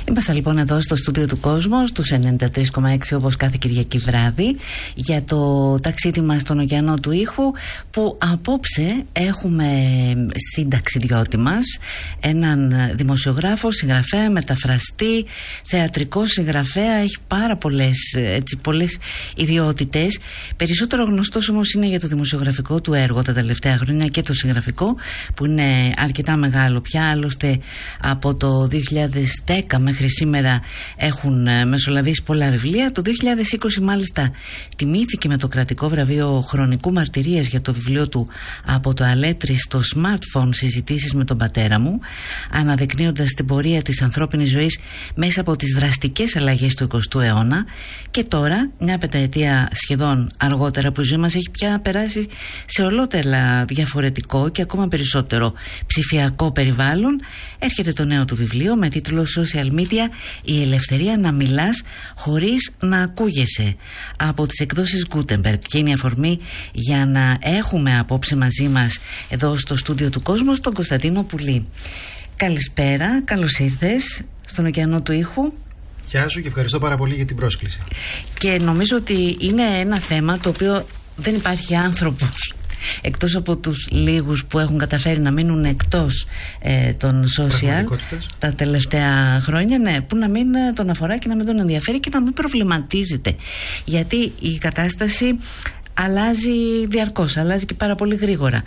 Είμαστε λοιπόν εδώ στο στούντιο του Κόσμου, στους 93,6 όπως κάθε Κυριακή βράδυ, για το ταξίδι μας στον ωκεανό του ήχου, που απόψε έχουμε συνταξιδιώτη μας, έναν δημοσιογράφο, συγγραφέα, μεταφραστή, θεατρικό συγγραφέα. Έχει πάρα πολλές ιδιότητες. Περισσότερο γνωστός όμως είναι για το δημοσιογραφικό του έργο τα τελευταία χρόνια και το συγγραφικό, που είναι αρκετά μεγάλο πια. Άλλωστε από το 2010 μέχρι σήμερα έχουν μεσολαβήσει πολλά βιβλία. Το 2020 μάλιστα τιμήθηκε με το κρατικό βραβείο Χρονικού Μαρτυρίας για το βιβλίο του «Από το αλέτρι στο smartphone, συζητήσεις με τον πατέρα μου», αναδεικνύοντας την πορεία της ανθρώπινης ζωής μέσα από τις δραστικές αλλαγές του 20ου αιώνα. Και τώρα, μια πενταετία σχεδόν αργότερα, που η ζωή μας έχει πια περάσει σε ολότελα διαφορετικό και ακόμα περισσότερο ψηφιακό περιβάλλον, έρχεται το νέο του βιβλίο με τίτλο «Social Media, η ελευθερία να μιλάς χωρίς να ακούγεσαι», από τις εκδόσεις Gutenberg, και είναι η αφορμή για να έχουμε απόψε μαζί μας εδώ στο στούντιο του Κόσμου τον Κωνσταντίνο Πουλή. Καλησπέρα, καλώς ήρθες στον ωκεανό του ήχου. Γεια σου και ευχαριστώ πάρα πολύ για την πρόσκληση. Και νομίζω ότι είναι ένα θέμα το οποίο δεν υπάρχει άνθρωπος, εκτός από τους λίγους που έχουν καταφέρει να μείνουν εκτός των social τα τελευταία χρόνια, ναι, που να μην τον αφορά και να μην τον ενδιαφέρει και να μην προβληματίζεται, γιατί η κατάσταση αλλάζει διαρκώς, αλλάζει και πάρα πολύ γρήγορα.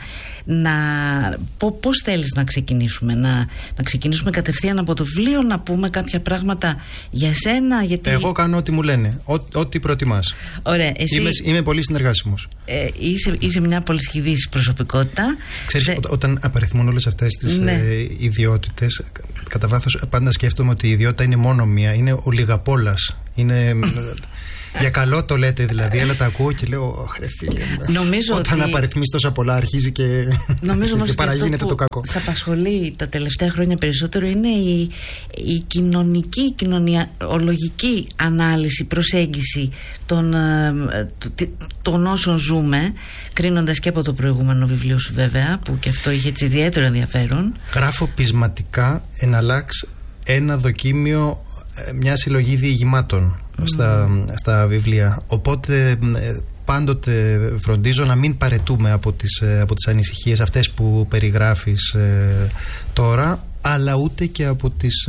Πώς θέλεις να ξεκινήσουμε? Να ξεκινήσουμε κατευθείαν από το βιβλίο, να πούμε κάποια πράγματα για σένα? Γιατί... Εγώ κάνω ό,τι μου λένε, ό,τι προτιμάς. Ωραία, είμαι πολύ συνεργάσιμος. Είσαι μια πολυσχηδής προσωπικότητα. Ξέρεις, όταν απαριθμούν όλες αυτές τις ιδιότητες, κατά βάθος πάντα σκέφτομαι ότι η ιδιότητα είναι μόνο μία, είναι ο λιγαπόλας. Είναι... Για καλό το λέτε δηλαδή, αλλά τα ακούω και λέω «Χρε φίλε, όταν απαριθμείς τόσα πολλά αρχίζει και παραγίνεται το κακό». Σε απασχολεί τα τελευταία χρόνια περισσότερο είναι η κοινωνική, κοινωνιολογική ανάλυση, προσέγγιση των όσων ζούμε, κρίνοντας και από το προηγούμενο βιβλίο σου βέβαια, που και αυτό είχε έτσι ιδιαίτερο ενδιαφέρον. Γράφω πεισματικά εναλλάξ ένα δοκίμιο, μια συλλογή διηγημάτων στα βιβλία, οπότε πάντοτε φροντίζω να μην παρετούμε από τις ανησυχίες αυτές που περιγράφεις τώρα, αλλά ούτε και από τις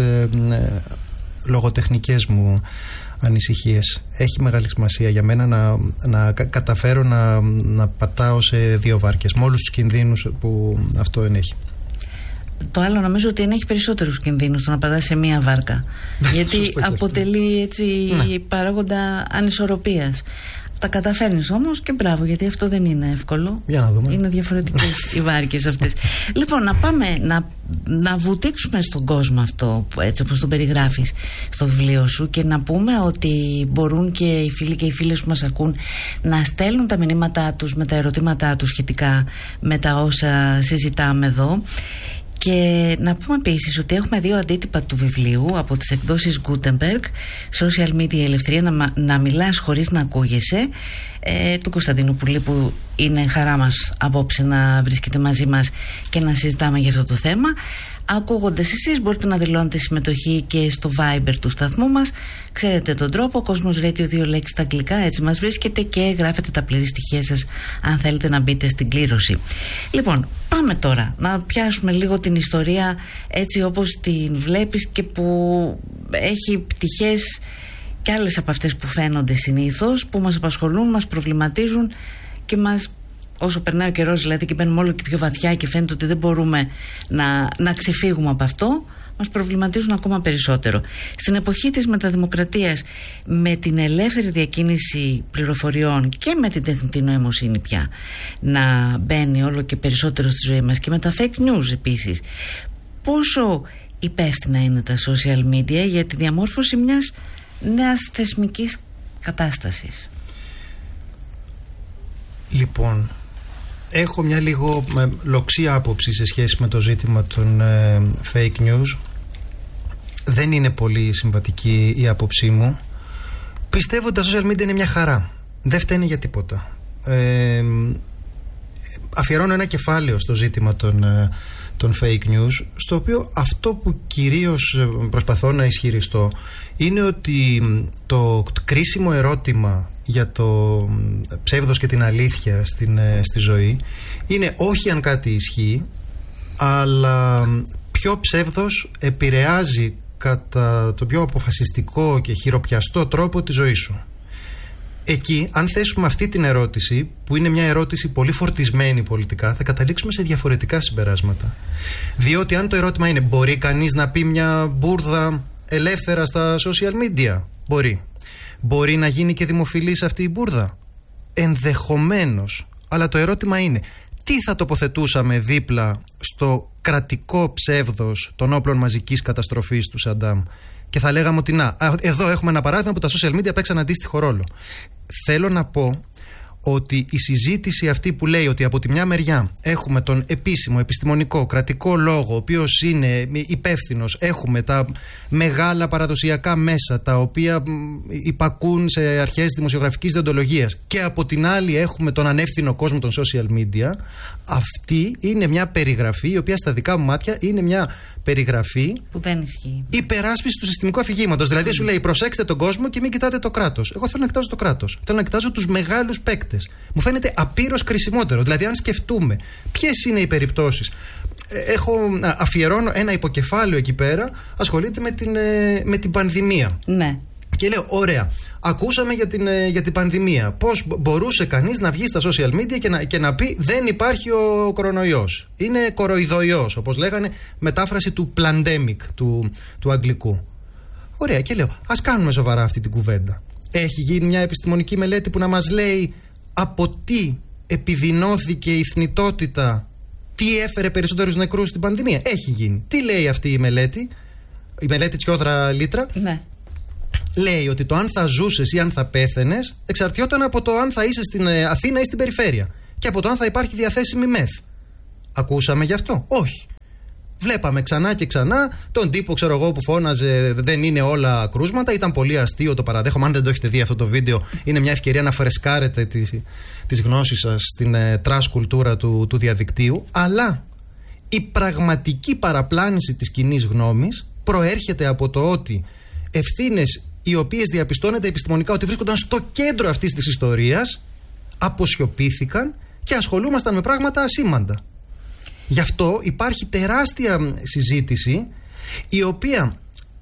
λογοτεχνικές μου ανησυχίες. Έχει μεγάλη σημασία για μένα να καταφέρω να πατάω σε δύο βάρκες με όλους τους κινδύνους που αυτό ενέχει. Το άλλο νομίζω ότι ενέχει περισσότερους κινδύνους το να πατάς σε μία βάρκα, γιατί αποτελεί έτσι παράγοντα ανισορροπίας. Τα καταφέρνεις όμως και μπράβο, γιατί αυτό δεν είναι εύκολο. Για να δούμε. Είναι διαφορετικές οι βάρκες αυτές. Λοιπόν, να πάμε να βουτήξουμε στον κόσμο αυτό, έτσι όπως το περιγράφεις στο βιβλίο σου, και να πούμε ότι μπορούν και οι φίλοι και οι φίλες που μας ακούν να στέλνουν τα μηνύματά τους με τα ερωτήματά τους σχετικά με τα όσα συζητάμε εδώ. Και να πούμε επίσης ότι έχουμε δύο αντίτυπα του βιβλίου από τις εκδόσεις Gutenberg, Social Media, η ελευθερία να μιλάς χωρίς να ακούγεσαι, του Κωνσταντίνου Πουλή, που είναι χαρά μας απόψε να βρίσκεται μαζί μας και να συζητάμε για αυτό το θέμα. Ακούγοντας εσείς μπορείτε να δηλώνετε συμμετοχή και στο Viber του σταθμού μας. Ξέρετε τον τρόπο, Κόσμος Radio, 2 λέξεις στα αγγλικά, έτσι μας βρίσκετε, και γράφετε τα πλήρη στοιχεία σας αν θέλετε να μπείτε στην κλήρωση. Λοιπόν, πάμε τώρα να πιάσουμε λίγο την ιστορία έτσι όπως την βλέπεις και που έχει πτυχές και άλλες από αυτές που φαίνονται συνήθως, που μας απασχολούν, μας προβληματίζουν και μας, όσο περνάει ο καιρός δηλαδή και μπαίνουμε όλο και πιο βαθιά και φαίνεται ότι δεν μπορούμε να ξεφύγουμε από αυτό, μας προβληματίζουν ακόμα περισσότερο. Στην εποχή της μεταδημοκρατίας, με την ελεύθερη διακίνηση πληροφοριών και με την τεχνητή νοημοσύνη πια να μπαίνει όλο και περισσότερο στη ζωή μας, και με τα fake news επίσης, πόσο υπεύθυνα είναι τα social media για τη διαμόρφωση μιας νέας θεσμικής κατάστασης? Λοιπόν, έχω μια λίγο λοξία άποψη σε σχέση με το ζήτημα των fake news. Δεν είναι πολύ συμβατική η άποψή μου. Πιστεύω ότι τα social media είναι μια χαρά. Δεν φταίνε για τίποτα. Αφιερώνω ένα κεφάλαιο στο ζήτημα των fake news, στο οποίο αυτό που κυρίως προσπαθώ να ισχυριστώ είναι ότι το κρίσιμο ερώτημα για το ψεύδος και την αλήθεια στη ζωή είναι όχι αν κάτι ισχύει, αλλά ποιο ψεύδος επηρεάζει κατά το πιο αποφασιστικό και χειροπιαστό τρόπο τη ζωή σου. Εκεί, αν θέσουμε αυτή την ερώτηση, που είναι μια ερώτηση πολύ φορτισμένη πολιτικά, θα καταλήξουμε σε διαφορετικά συμπεράσματα. Διότι αν το ερώτημα είναι, μπορεί κανείς να πει μια μπούρδα ελεύθερα στα social media? Μπορεί να γίνει και δημοφιλής αυτή η μπούρδα? Ενδεχομένως. Αλλά το ερώτημα είναι, τι θα τοποθετούσαμε δίπλα στο κρατικό ψεύδος των όπλων μαζικής καταστροφής του Σαντάμ? Και θα λέγαμε ότι εδώ έχουμε ένα παράδειγμα που τα social media παίξαν αντίστοιχο ρόλο. Θέλω να πω ότι η συζήτηση αυτή που λέει ότι από τη μια μεριά έχουμε τον επίσημο, επιστημονικό, κρατικό λόγο, ο οποίος είναι υπεύθυνος, έχουμε τα μεγάλα παραδοσιακά μέσα τα οποία υπακούν σε αρχές δημοσιογραφικής δεοντολογίας, και από την άλλη έχουμε τον ανεύθυνο κόσμο των social media, αυτή είναι μια περιγραφή η οποία στα δικά μου μάτια είναι μια περιγραφή που δεν ισχύει. Υπεράσπιση του συστημικού αφηγήματος. Δηλαδή σου λέει, προσέξτε τον κόσμο και μην κοιτάτε το κράτος. Εγώ θέλω να κοιτάζω το κράτος. Θέλω να κοιτάζω τους μεγάλους παίκτες. Μου φαίνεται απείρως κρισιμότερο. Δηλαδή, αν σκεφτούμε ποιες είναι οι περιπτώσεις. Αφιερώνω ένα υποκεφάλαιο εκεί πέρα, ασχολείται με την πανδημία. Ναι. Και λέω, ωραία, ακούσαμε για την πανδημία. Πώς μπορούσε κανείς να βγει στα social media και να πει δεν υπάρχει ο κορονοϊός? Είναι κοροϊδοϊός, όπως λέγανε, μετάφραση του pandemic του αγγλικού. Ωραία, και λέω, ας κάνουμε σοβαρά αυτή την κουβέντα. Έχει γίνει μια επιστημονική μελέτη που να μας λέει από τι επιδεινώθηκε η θνητότητα, τι έφερε περισσότερους νεκρούς στην πανδημία? Έχει γίνει. Τι λέει αυτή η μελέτη? Η μελέτη Τσιόδρα Λίτρα. Ναι. Λέει ότι το αν θα ζούσες ή αν θα πέθαινες εξαρτιόταν από το αν θα είσαι στην Αθήνα ή στην περιφέρεια, και από το αν θα υπάρχει διαθέσιμη μεθ. Ακούσαμε γι' αυτό? Όχι. Βλέπαμε ξανά και ξανά τον τύπο, ξέρω εγώ, που φώναζε δεν είναι όλα κρούσματα. Ήταν πολύ αστείο, το παραδέχομαι. Αν δεν το έχετε δει αυτό το βίντεο, είναι μια ευκαιρία να φρεσκάρετε τις γνώσεις σας στην τρας κουλτούρα του διαδικτύου. Αλλά η πραγματική παραπλάνηση της κοινής γνώμης προέρχεται από το ότι ευθύνες οι οποίες διαπιστώνεται επιστημονικά ότι βρίσκονταν στο κέντρο αυτής της ιστορίας αποσιωπήθηκαν και ασχολούμασταν με πράγματα ασήμαντα. Γι' αυτό υπάρχει τεράστια συζήτηση η οποία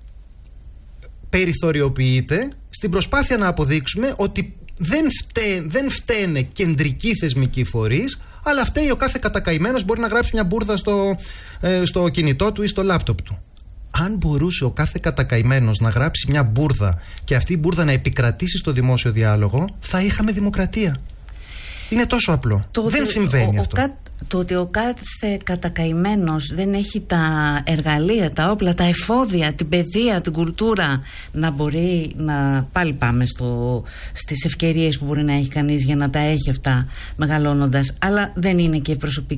περιθωριοποιείται στην προσπάθεια να αποδείξουμε ότι δεν φταίνε κεντρικοί θεσμικοί φορείς, αλλά φταίει ο κάθε κατακαημένος. Μπορεί να γράψει μια μπούρδα στο κινητό του ή στο λάπτοπ του. Αν μπορούσε ο κάθε κατακαημένος να γράψει μια μπούρδα και αυτή η μπούρδα να επικρατήσει στο δημόσιο διάλογο, θα είχαμε δημοκρατία. Είναι τόσο απλό. Δεν συμβαίνει αυτό. Το ότι ο κάθε κατακαημένος δεν έχει τα εργαλεία, τα όπλα, τα εφόδια, την παιδεία, την κουλτούρα να μπορεί να... Πάλι πάμε στις ευκαιρίες που μπορεί να έχει κανείς για να τα έχει αυτά μεγαλώνοντας. Αλλά δεν είναι και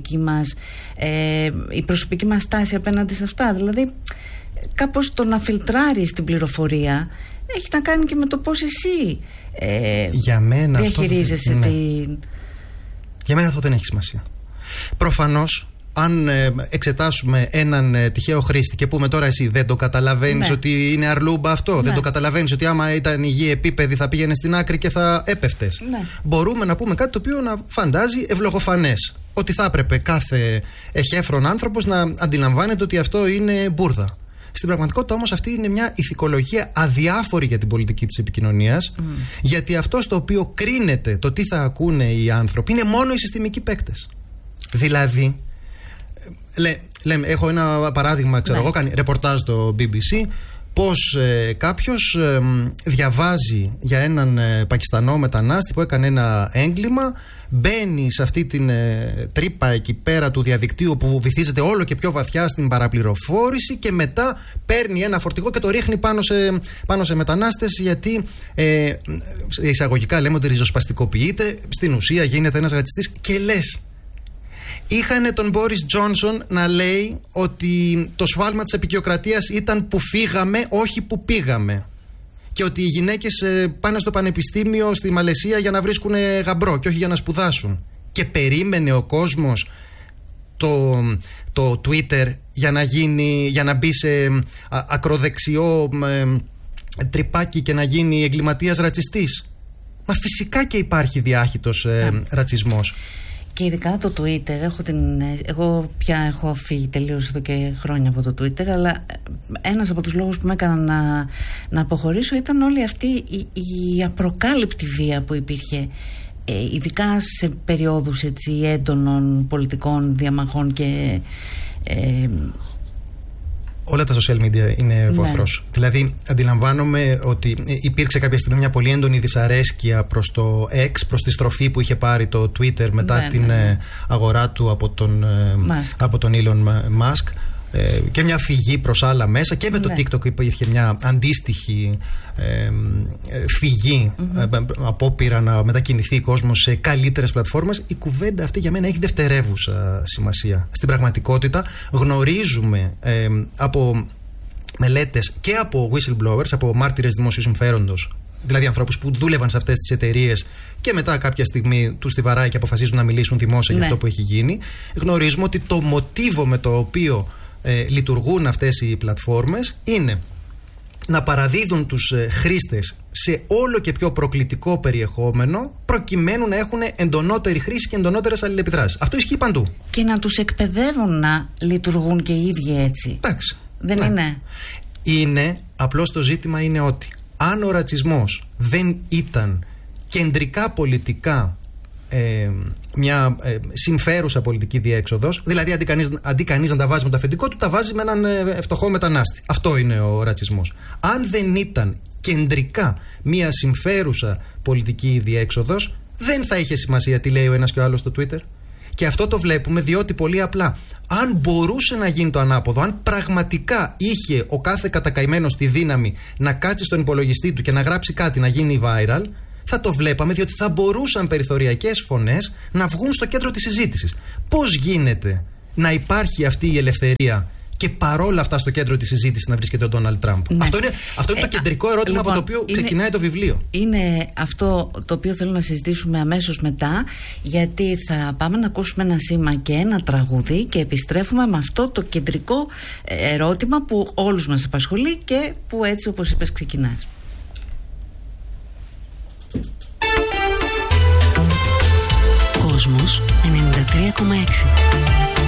η προσωπική μας στάση απέναντι σε αυτά. Δηλαδή κάπως το να φιλτράρεις την πληροφορία έχει να κάνει και με το πώς εσύ για μένα διαχειρίζεσαι αυτό, την... Για μένα αυτό δεν έχει σημασία. Προφανώς, αν εξετάσουμε έναν τυχαίο χρήστη και πούμε τώρα εσύ δεν το καταλαβαίνεις, ναι, ότι είναι αρλούμπα αυτό, ναι, δεν το καταλαβαίνεις ότι άμα ήταν η γη επίπεδη θα πήγαινε στην άκρη και θα έπεφτες, ναι, μπορούμε να πούμε κάτι το οποίο να φαντάζει ευλογοφανές, ότι θα έπρεπε κάθε εχέφρον άνθρωπος να αντιλαμβάνεται ότι αυτό είναι μπούρδα. Στην πραγματικότητα όμως αυτή είναι μια ηθικολογία αδιάφορη για την πολιτική της επικοινωνίας, γιατί αυτό στο οποίο κρίνεται το τι θα ακούνε οι άνθρωποι είναι μόνο οι συστημικοί παίκτες. Δηλαδή, έχω ένα παράδειγμα, ξέρω εγώ, κάνει ρεπορτάζ στο BBC, πως κάποιος διαβάζει για έναν Πακιστανό μετανάστη που έκανε ένα έγκλημα, μπαίνει σε αυτή την τρύπα εκεί πέρα του διαδικτύου που βυθίζεται όλο και πιο βαθιά στην παραπληροφόρηση, και μετά παίρνει ένα φορτηγό και το ρίχνει πάνω σε μετανάστες, γιατί εισαγωγικά λέμε ότι ριζοσπαστικοποιείται, στην ουσία γίνεται ένας ρατσιστής. Και λες, είχανε τον Μπόρις Τζόνσον να λέει ότι το σφάλμα της επικιοκρατίας ήταν που φύγαμε, όχι που πήγαμε. Και ότι οι γυναίκες πάνε στο πανεπιστήμιο στη Μαλαισία για να βρίσκουν γαμπρό και όχι για να σπουδάσουν. Και περίμενε ο κόσμος το Twitter για να μπει σε ακροδεξιό τρυπάκι και να γίνει εγκληματίας ρατσιστής? Μα φυσικά και υπάρχει διάχυτος ρατσισμός. Και ειδικά το Twitter, εγώ πια έχω φύγει τελείως εδώ και χρόνια από το Twitter, αλλά ένας από τους λόγους που με έκαναν να αποχωρήσω ήταν όλη αυτή η απροκάλυπτη βία που υπήρχε, ειδικά σε περιόδους έντονων πολιτικών διαμαχών και... Όλα τα social media είναι βοηθρός. Δηλαδή, αντιλαμβάνομαι ότι υπήρξε κάποια στιγμή μια πολύ έντονη δυσαρέσκεια προς το X, προς τη στροφή που είχε πάρει το Twitter μετά την αγορά του από τον Elon Musk, και μια φυγή προς άλλα μέσα, και με το TikTok υπήρχε μια αντίστοιχη φυγή, απόπειρα να μετακινηθεί ο κόσμος σε καλύτερες πλατφόρμες. Η κουβέντα αυτή για μένα έχει δευτερεύουσα σημασία. Στην πραγματικότητα γνωρίζουμε από μελέτες και από whistleblowers, από μάρτυρες δημοσίου συμφέροντος, δηλαδή ανθρώπους που δούλευαν σε αυτές τις εταιρείες και μετά κάποια στιγμή τους στιβαράει και αποφασίζουν να μιλήσουν δημόσια για αυτό που έχει γίνει. Γνωρίζουμε ότι το μοτίβο με το οποίο λειτουργούν αυτές οι πλατφόρμες είναι να παραδίδουν τους χρήστες σε όλο και πιο προκλητικό περιεχόμενο, προκειμένου να έχουν εντονότερη χρήση και εντονότερες αλληλεπιδράσεις. Αυτό ισχύει παντού. Και να τους εκπαιδεύουν να λειτουργούν και οι ίδιοι έτσι. Εντάξει. Δεν είναι? Είναι. Απλώς το ζήτημα είναι ότι αν ο ρατσισμός δεν ήταν κεντρικά πολιτικά μια συμφέρουσα πολιτική διέξοδος, δηλαδή αντί κανείς να τα βάζει με το αφεντικό του, τα βάζει με έναν φτωχό μετανάστη. Αυτό είναι ο ρατσισμός. Αν δεν ήταν κεντρικά μια συμφέρουσα πολιτική διέξοδος, δεν θα είχε σημασία τι λέει ο ένας και ο άλλος στο Twitter. Και αυτό το βλέπουμε διότι πολύ απλά, αν μπορούσε να γίνει το ανάποδο, αν πραγματικά είχε ο κάθε κατακαημένος τη δύναμη να κάτσει στον υπολογιστή του και να γράψει κάτι να γίνει viral, θα το βλέπαμε, διότι θα μπορούσαν περιθωριακές φωνές να βγουν στο κέντρο της συζήτησης. Πώς γίνεται να υπάρχει αυτή η ελευθερία και παρόλα αυτά στο κέντρο της συζήτησης να βρίσκεται ο Ντόναλντ Τραμπ? Αυτό είναι το κεντρικό ερώτημα, λοιπόν, από το οποίο ξεκινάει το βιβλίο. Είναι αυτό το οποίο θέλω να συζητήσουμε αμέσως μετά, γιατί θα πάμε να ακούσουμε ένα σήμα και ένα τραγούδι και επιστρέφουμε με αυτό το κεντρικό ερώτημα που όλους μας απασχολεί και που έτσι, όπως είπες, ξεκινάς. Κόσμος 93,6.